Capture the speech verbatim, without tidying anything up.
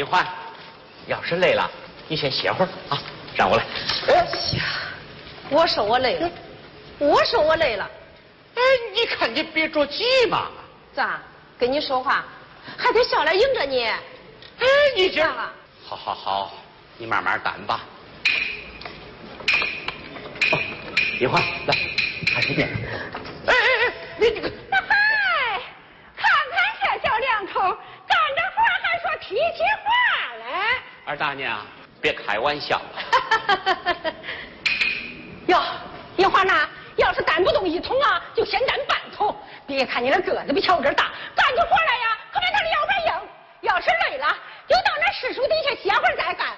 玉环，要是累了，你先歇会儿啊，让我来。 哎呀，我说我累了，我说我累了。 哎，你看你别着急嘛。 咋？跟你说话还得笑来迎着你。 哎，你这样啊？ 好好好，你慢慢担吧。哦，玉环，来，看这边。哎哎哎，你这个。 嗨，看看这小两口干着活还说提起话来。 二大娘，别开玩笑了。 哟，一会儿呢，要是担不动一桶啊，就先担半桶。别看你那个子比小根大，